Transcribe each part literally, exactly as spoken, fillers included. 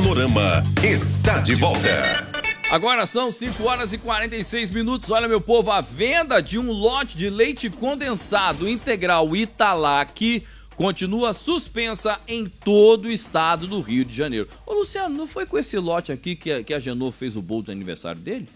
Panorama está de volta. Agora são cinco horas e quarenta e seis minutos. Olha, meu povo, a venda de um lote de leite condensado integral Italac continua suspensa em todo o estado do Rio de Janeiro. Ô, Luciano, não foi com esse lote aqui que a, que a Genô fez o bolo do aniversário dele?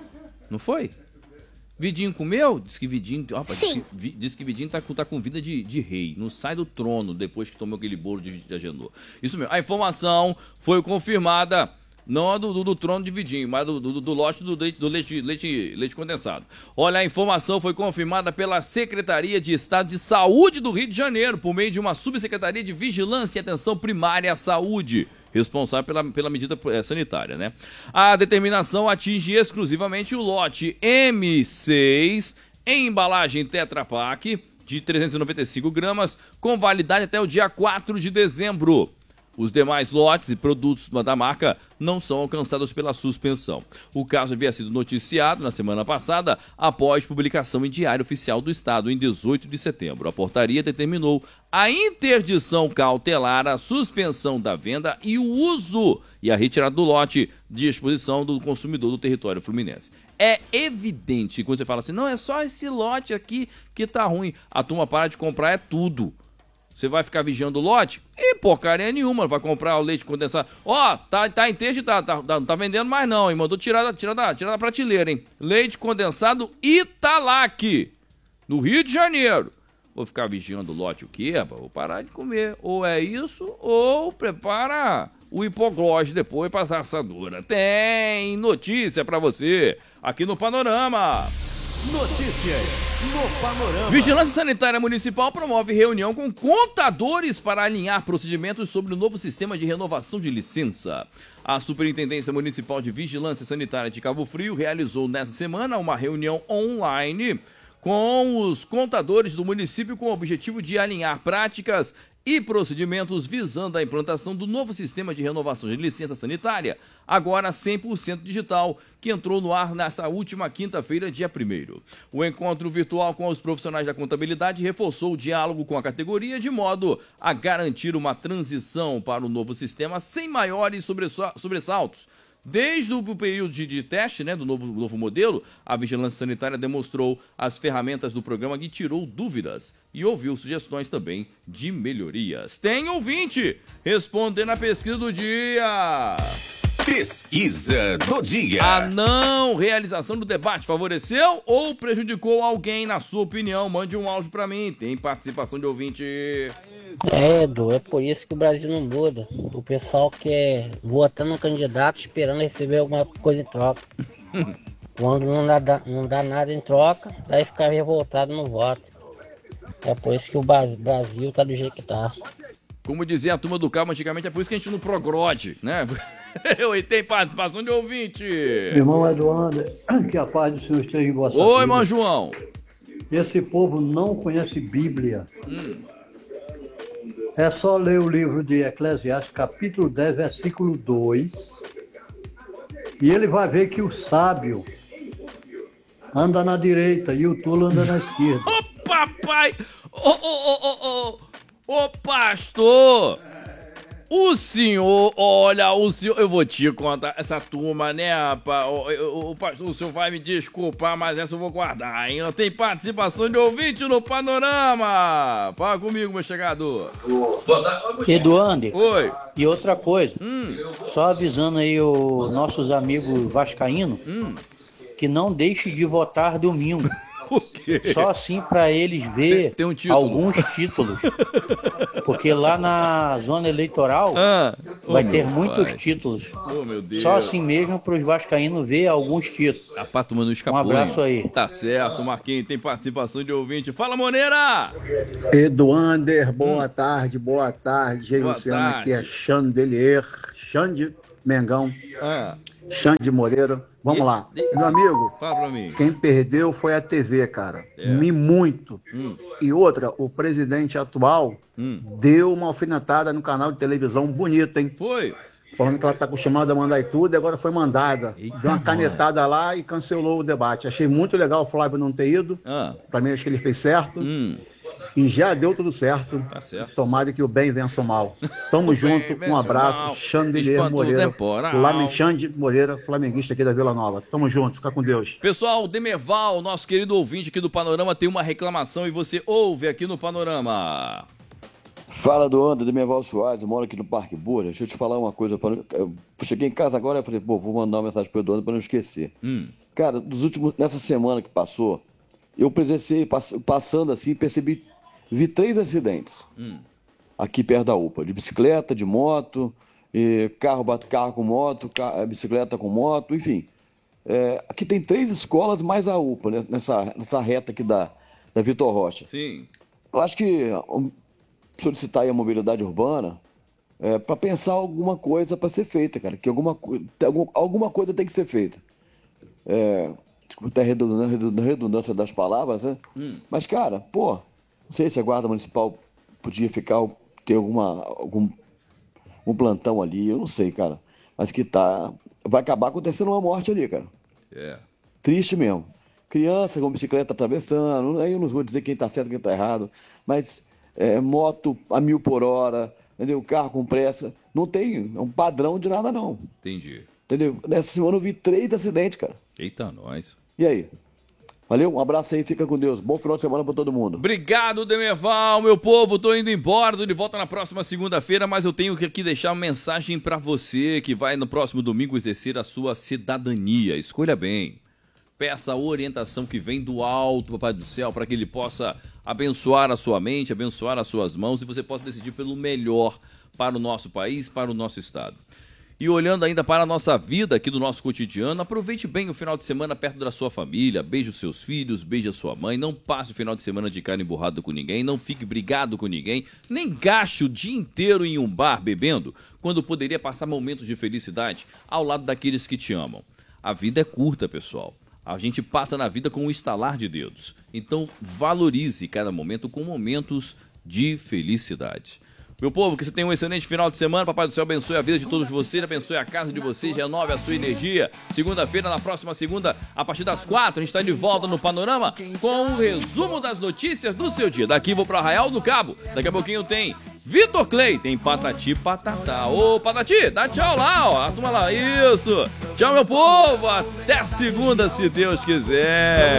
Não foi? Vidinho comeu? Diz que Vidinho, opa, diz que, diz que Vidinho tá, tá com vida de, de rei. Não sai do trono depois que tomou aquele bolo de, de Agenor. Isso mesmo. A informação foi confirmada, não a do, do, do trono de Vidinho, mas do, do, do lote do, leite, do leite, leite, leite condensado. Olha, a informação foi confirmada pela Secretaria de Estado de Saúde do Rio de Janeiro, por meio de uma subsecretaria de Vigilância e Atenção Primária à Saúde, responsável pela, pela medida sanitária, né? A determinação atinge exclusivamente o lote M seis em embalagem Tetra Pak de trezentos e noventa e cinco gramas, com validade até o dia quatro de dezembro. Os demais lotes e produtos da marca não são alcançados pela suspensão. O caso havia sido noticiado na semana passada, após publicação em Diário Oficial do Estado, em dezoito de setembro. A portaria determinou a interdição cautelar, a suspensão da venda e o uso e a retirada do lote de exposição do consumidor do território fluminense. É evidente que quando você fala assim, não, é só esse lote aqui que tá ruim, a turma para de comprar é tudo. Você vai ficar vigiando o lote? E porcaria nenhuma, vai comprar o leite condensado. Ó, oh, tá, tá interditado, tá, tá, não tá vendendo mais não, hein? Mandou tirar, tirar, da, tirar da prateleira, hein? Leite condensado Italac, no Rio de Janeiro. Vou ficar vigiando o lote o quê? Vou parar de comer. Ou é isso, ou prepara o hipoglós depois pra assadura. Tem notícia pra você aqui no Panorama. Notícias no Panorama. Vigilância Sanitária Municipal promove reunião com contadores para alinhar procedimentos sobre o novo sistema de renovação de licença. A Superintendência Municipal de Vigilância Sanitária de Cabo Frio realizou nesta semana uma reunião online com os contadores do município com o objetivo de alinhar práticas e procedimentos visando a implantação do novo sistema de renovação de licença sanitária, agora cem por cento digital, que entrou no ar nessa última quinta-feira, dia primeiro. O encontro virtual com os profissionais da contabilidade reforçou o diálogo com a categoria de modo a garantir uma transição para o novo sistema sem maiores sobressaltos. Desde o período de, de teste, né, do novo, novo modelo, a Vigilância Sanitária demonstrou as ferramentas do programa que tirou dúvidas e ouviu sugestões também de melhorias. Tem ouvinte respondendo a pesquisa do dia. Pesquisa do dia. A não realização do debate favoreceu ou prejudicou alguém, na sua opinião? Mande um áudio pra mim. Tem participação de ouvinte. É, Edu, é por isso que o Brasil não muda. O pessoal quer votar no candidato esperando receber alguma coisa em troca. Quando não dá, não dá nada em troca, vai ficar revoltado no voto. É por isso que o Brasil tá do jeito que tá. Como dizia a turma do carro antigamente, é por isso que a gente não progrode, né? Eu tem participação de ouvinte. Irmão Eduardo, que a paz do Senhor esteja em vossa vida. Oi, irmão João. Esse povo não conhece Bíblia. Hum. É só ler o livro de Eclesiastes, capítulo dez, versículo dois, e ele vai ver que o sábio anda na direita e o tolo anda na esquerda. Ô, oh, papai! Ô, ô, ô, ô, ô, ô, pastor! O senhor, olha, o senhor, eu vou te contar, essa turma, né, rapaz, o, o, pastor, o senhor vai me desculpar, mas essa eu vou guardar, hein? Tem participação de ouvinte no Panorama. Fala comigo, meu chegador. Eduardo. Oi. E outra coisa, hum. só avisando aí os nossos amigos vascaínos, hum. que não deixe de votar domingo. Por quê? Só assim para eles ver tem, tem um título. alguns títulos. Porque lá na zona eleitoral ah, vai oh, ter muitos pai. títulos. Oh, meu Deus. Só assim mesmo para os vascaínos ver alguns títulos. A Pato não escapou. Um abraço aí. Tá certo, Marquinhos. Tem participação de ouvinte. Fala, Moreira! Eduander, boa hum. tarde, boa tarde. Boa Luciano, tarde. aqui é Chandelier, Xande Mengão, ah. Xande Moreira. Vamos e, lá. E, Meu amigo, fala pra mim. Quem perdeu foi a T V, cara. É. Me muito. Hum. E outra, o presidente atual hum. deu uma alfinetada no canal de televisão bonita, hein? Foi. Falando que ela tá acostumada a mandar e tudo, e agora foi mandada. Eita, deu uma canetada mãe. lá e cancelou o debate. Achei muito legal o Flávio não ter ido. Ah. Pra mim, acho que ele fez certo. Hum. E já deu tudo certo. Tá certo. Tomara que o bem vença o mal. Tamo junto, um abraço. Chandelier Moreira. Xande Moreira, flamenguista aqui da Vila Nova. Tamo junto, fica com Deus. Pessoal, o Demerval, nosso querido ouvinte aqui do Panorama, tem uma reclamação e você ouve aqui no Panorama. Fala do André, Demerval Soares, eu moro aqui no Parque Boa. Deixa eu te falar uma coisa. Pra... Eu cheguei em casa agora e falei, pô, vou mandar uma mensagem pro Eduardo pra não esquecer. Hum. Cara, dos últimos, nessa semana que passou, eu presenciei, pass... passando assim, percebi, vi três acidentes hum. aqui perto da U P A, de bicicleta, de moto, e carro bate carro com moto, car... bicicleta com moto, enfim. É, aqui tem três escolas mais a U P A, né, nessa, nessa reta aqui da, da Vitor Rocha. Sim. Eu acho que solicitar aí a mobilidade urbana é, para pensar alguma coisa para ser feita, cara, que alguma, alguma coisa tem que ser feita. É, desculpa até a redundância das palavras, né? Hum. Mas, cara, pô, não sei se a Guarda Municipal podia ficar, ter alguma, algum um plantão ali, eu não sei, cara. Mas que tá, vai acabar acontecendo uma morte ali, cara. É. Triste mesmo. Criança com bicicleta atravessando, aí eu não vou dizer quem tá certo e quem tá errado, mas é, moto a mil por hora, entendeu? Carro com pressa, não tem é um padrão de nada não. Entendi. Entendeu? Nessa semana eu vi três acidentes, cara. Eita, nós. E aí? Valeu, um abraço aí, fica com Deus. Bom final de semana pra todo mundo. Obrigado, Demerval, meu povo. Tô indo embora, tô de volta na próxima segunda-feira, mas eu tenho que aqui deixar uma mensagem pra você que vai no próximo domingo exercer a sua cidadania. Escolha bem. Peça a orientação que vem do alto, Papai do Céu, para que ele possa abençoar a sua mente, abençoar as suas mãos e você possa decidir pelo melhor para o nosso país, para o nosso estado. E olhando ainda para a nossa vida aqui do nosso cotidiano, aproveite bem o final de semana perto da sua família, beije os seus filhos, beije a sua mãe, não passe o final de semana de cara emburrado com ninguém, não fique brigado com ninguém, nem gaste o dia inteiro em um bar bebendo, quando poderia passar momentos de felicidade ao lado daqueles que te amam. A vida é curta, pessoal. A gente passa na vida com um estalar de dedos. Então valorize cada momento com momentos de felicidade. Meu povo, que você tenha um excelente final de semana. Papai do Céu abençoe a vida de todos vocês, abençoe a casa de vocês, renove a sua energia. Segunda-feira, na próxima segunda, a partir das quatro, a gente está de volta no Panorama com um resumo das notícias do seu dia. Daqui vou para Arraial do Cabo. Daqui a pouquinho tem Vitor Clay, tem Patati Patatá. Ô, Patati, dá tchau lá, ó. A turma lá, isso. Tchau, meu povo. Até segunda, se Deus quiser.